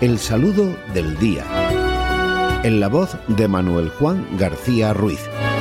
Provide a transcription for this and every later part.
El saludo del día. En la voz de Manuel Juan García Ruiz.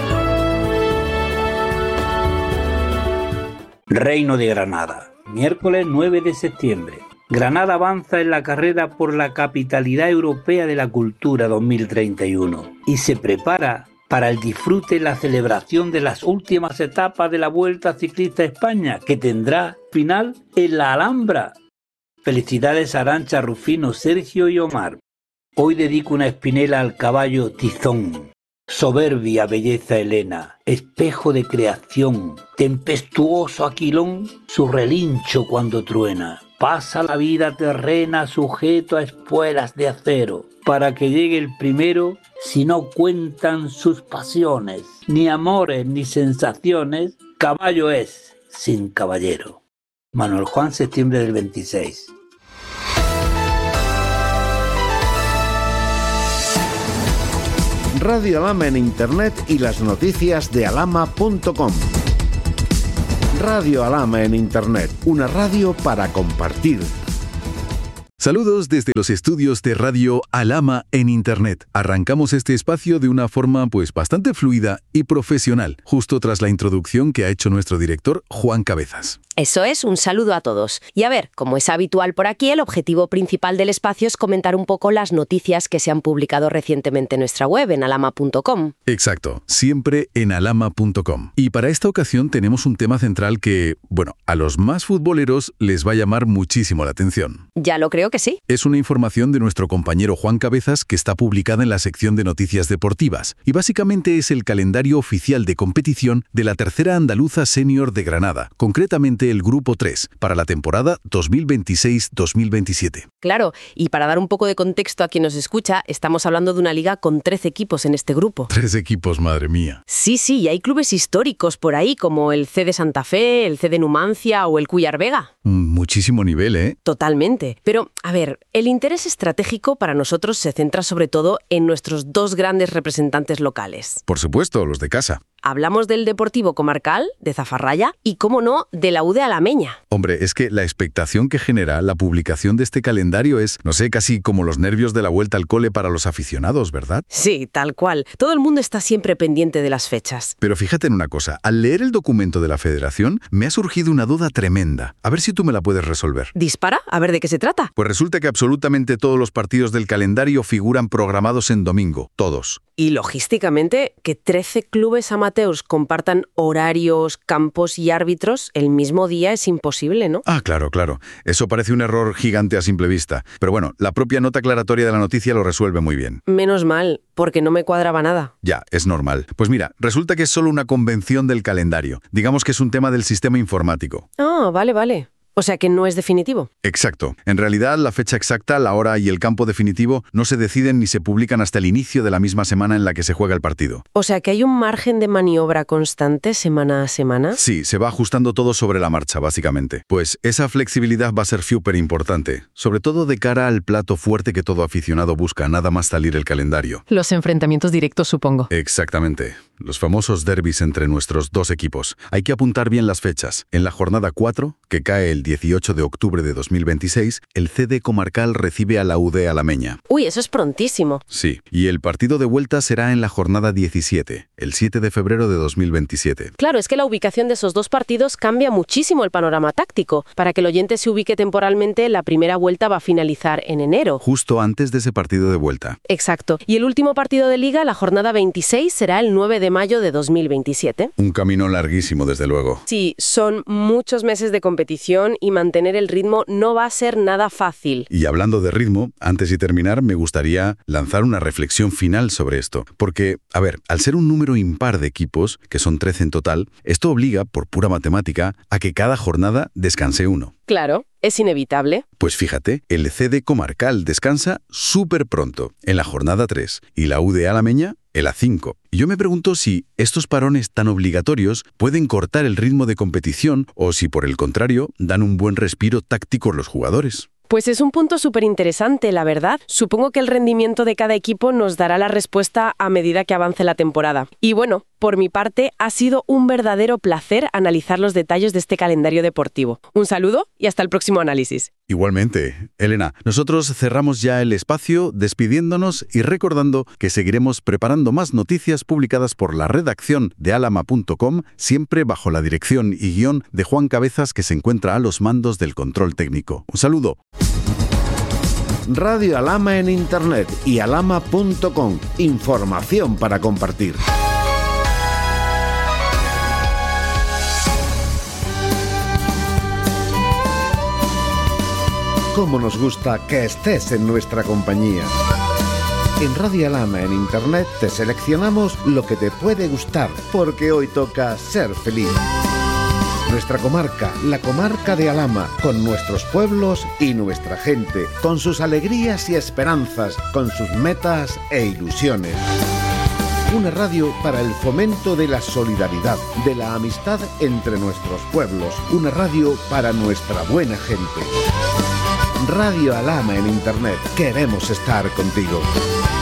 Reino de Granada, miércoles 9 de septiembre. Granada avanza en la carrera por la capitalidad europea de la cultura 2031 y se prepara para el disfrute y la celebración de las últimas etapas de la Vuelta Ciclista a España, que tendrá final en la Alhambra. Felicidades a Arantxa, Rufino, Sergio y Omar. Hoy dedico una espinela al caballo Tizón. Soberbia belleza helena, espejo de creación, tempestuoso aquilón, su relincho cuando truena. Pasa la vida terrena sujeto a espuelas de acero, para que llegue el primero si no cuentan sus pasiones, ni amores ni sensaciones, caballo es sin caballero. Manuel Juan, septiembre del 26. Radio Alhama en Internet y las noticias de alhama.com. Radio Alhama en Internet, una radio para compartir. Saludos desde los estudios de Radio Alhama en Internet. Arrancamos este espacio de una forma bastante fluida y profesional, justo tras la introducción que ha hecho nuestro director Juan Cabezas. Eso es, un saludo a todos. Y a ver, como es habitual por aquí, el objetivo principal del espacio es comentar un poco las noticias que se han publicado recientemente en nuestra web, en alhama.com. Exacto, siempre en alhama.com. Y para esta ocasión tenemos un tema central que, a los más futboleros les va a llamar muchísimo la atención. Ya lo creo que sí. Es una información de nuestro compañero Juan Cabezas que está publicada en la sección de noticias deportivas y básicamente es el calendario oficial de competición de la tercera andaluza senior de Granada, concretamente el Grupo 3, para la temporada 2026-2027. Claro, y para dar un poco de contexto a quien nos escucha, estamos hablando de una liga con 13 equipos en este grupo. 13 equipos, madre mía. Sí, y hay clubes históricos por ahí, como el C de Santa Fe, el C de Numancia o el Cuyar Vega. Muchísimo nivel, ¿eh? Totalmente. Pero, a ver, el interés estratégico para nosotros se centra sobre todo en nuestros dos grandes representantes locales. Por supuesto, los de casa. Hablamos del Deportivo Comarcal, de Zafarraya, y, cómo no, de la U de Alameña. Hombre, es que la expectación que genera la publicación de este calendario es, casi como los nervios de la vuelta al cole para los aficionados, ¿verdad? Sí, tal cual. Todo el mundo está siempre pendiente de las fechas. Pero fíjate en una cosa, al leer el documento de la Federación, me ha surgido una duda tremenda. A ver si tú me la puedes resolver. ¿Dispara? A ver de qué se trata. Pues resulta que absolutamente todos los partidos del calendario figuran programados en domingo, todos. Y logísticamente, que 13 clubes amateurs compartan horarios, campos y árbitros el mismo día es imposible, ¿no? Ah, claro. Eso parece un error gigante a simple vista. Pero la propia nota aclaratoria de la noticia lo resuelve muy bien. Menos mal, porque no me cuadraba nada. Ya, es normal. Pues mira, resulta que es solo una convención del calendario. Digamos que es un tema del sistema informático. Ah, vale. O sea que no es definitivo. Exacto. En realidad, la fecha exacta, la hora y el campo definitivo no se deciden ni se publican hasta el inicio de la misma semana en la que se juega el partido. O sea que hay un margen de maniobra constante semana a semana. Sí, se va ajustando todo sobre la marcha, básicamente. Pues esa flexibilidad va a ser súper importante, sobre todo de cara al plato fuerte que todo aficionado busca, nada más salir el calendario. Los enfrentamientos directos, supongo. Exactamente. Los famosos derbis entre nuestros dos equipos. Hay que apuntar bien las fechas. En la jornada 4, que cae el 18 de octubre de 2026, el CD Comarcal recibe a la U de Alameña. Uy, eso es prontísimo. Sí, y el partido de vuelta será en la jornada 17, el 7 de febrero de 2027. Claro, es que la ubicación de esos dos partidos cambia muchísimo el panorama táctico. Para que el oyente se ubique temporalmente, la primera vuelta va a finalizar en enero. Justo antes de ese partido de vuelta. Exacto. Y el último partido de Liga, la jornada 26, será el 9 de mayo de 2027. Un camino larguísimo, desde luego. Sí, son muchos meses de competición y mantener el ritmo no va a ser nada fácil. Y hablando de ritmo, antes de terminar, me gustaría lanzar una reflexión final sobre esto. Porque, al ser un número impar de equipos, que son 13 en total, esto obliga, por pura matemática, a que cada jornada descanse uno. Claro, es inevitable. Pues fíjate, el CD Comarcal descansa súper pronto, en la jornada 3, y la U de Alameña en la 5. Y yo me pregunto si estos parones tan obligatorios pueden cortar el ritmo de competición o si, por el contrario, dan un buen respiro táctico a los jugadores. Pues es un punto súper interesante, la verdad. Supongo que el rendimiento de cada equipo nos dará la respuesta a medida que avance la temporada. Y Por mi parte, ha sido un verdadero placer analizar los detalles de este calendario deportivo. Un saludo y hasta el próximo análisis. Igualmente, Elena, nosotros cerramos ya el espacio despidiéndonos y recordando que seguiremos preparando más noticias publicadas por la redacción de alama.com, siempre bajo la dirección y guión de Juan Cabezas, que se encuentra a los mandos del control técnico. Un saludo. Radio Alama en Internet y alama.com. Información para compartir. Cómo nos gusta que estés en nuestra compañía. En Radio Alama en Internet te seleccionamos lo que te puede gustar, porque hoy toca ser feliz. Nuestra comarca, la comarca de Alama, con nuestros pueblos y nuestra gente, con sus alegrías y esperanzas, con sus metas e ilusiones. Una radio para el fomento de la solidaridad, de la amistad entre nuestros pueblos. Una radio para nuestra buena gente. Radio Alama en Internet. Queremos estar contigo.